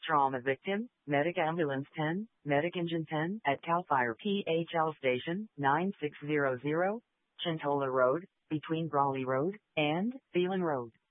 Trauma victim, Medic Ambulance 10, Medic Engine 10 at CAL FIRE PHL Station 9600, Chintola Road, between Brawley Road and Phelan Road.